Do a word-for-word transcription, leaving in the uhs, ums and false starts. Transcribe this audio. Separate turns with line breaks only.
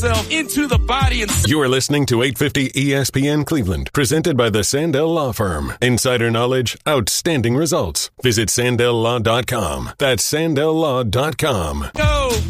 into the body. And
you are listening to eight fifty E S P N Cleveland, presented by the Sandell Law Firm. Insider knowledge, outstanding results. Visit sandell law dot com. That's sandell law dot com.
Go!